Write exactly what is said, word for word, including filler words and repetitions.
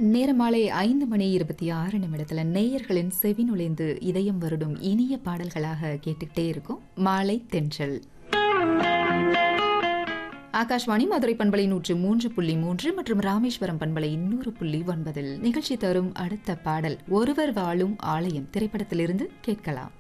நேரம் மாலை ஐந்து மணி இருபத்தி ஆறு நிமிடத்துல நேயர்களின் செவி நுழைந்து இதயம் வருடும் இனிய பாடல்களாக கேட்டுக்கிட்டே இருக்கும் மாலை தென்றல். ஆகாஷ்வாணி மதுரை பண்பலை நூற்று மூன்று புள்ளி மூன்று மற்றும் ராமேஸ்வரம் பண்பலை நூறு புள்ளி ஒன்பதில் நிகழ்ச்சி தரும் அடுத்த பாடல் ஒருவர் வாழும் ஆலயம் திரைப்படத்திலிருந்து கேட்கலாம்.